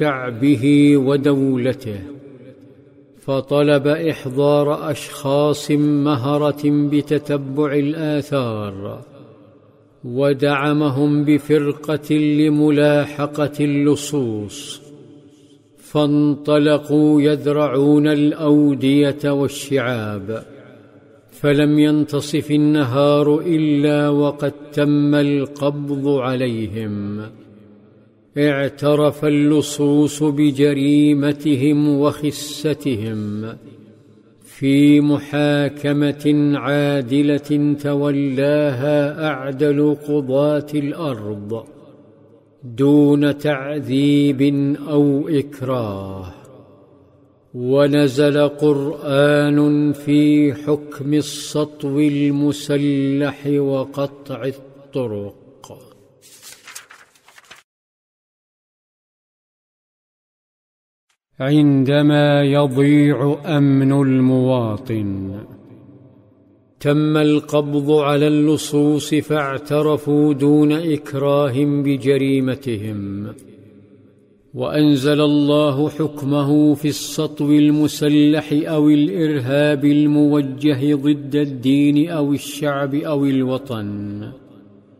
شعبه ودولته، فطلب إحضار أشخاص مهرة بتتبع الآثار، ودعمهم بفرقة لملاحقة اللصوص، فانطلقوا يذرعون الأودية والشعاب، فلم ينتصف النهار إلا وقد تم القبض عليهم. اعترف اللصوص بجريمتهم وخستهم في محاكمة عادلة تولاها أعدل قضاة الأرض دون تعذيب أو إكراه. ونزل قرآن في حكم السطو المسلح وقطع الطرق. عندما يضيع أمن المواطن، تم القبض على اللصوص فاعترفوا دون إكراه بجريمتهم، وأنزل الله حكمه في السطو المسلح أو الإرهاب الموجه ضد الدين أو الشعب أو الوطن.